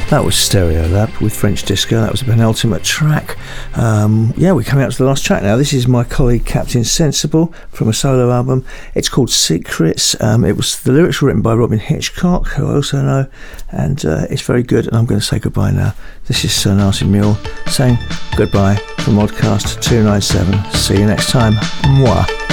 That was Stereolab with French Disco. That was the penultimate track. We're coming up to the last track now. This is my colleague Captain Sensible from a solo album. It's called Secrets. The lyrics were written by Robin Hitchcock, who I also know, and it's very good. And I'm going to say goodbye now. This is Sir Nasty Mule saying goodbye from Modcast 297. See you next time. Mwah.